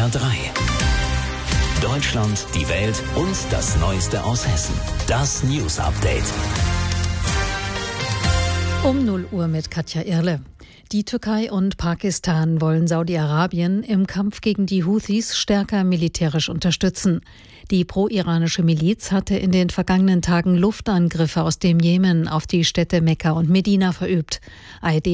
SWR 3. Deutschland, die Welt und das Neueste aus Hessen. Das News Update. Um 0 Uhr mit Katja Irle. Die Türkei und Pakistan wollen Saudi-Arabien im Kampf gegen die Houthis stärker militärisch unterstützen. Die pro-iranische Miliz hatte in den vergangenen Tagen Luftangriffe aus dem Jemen auf die Städte Mekka und Medina verübt. ARD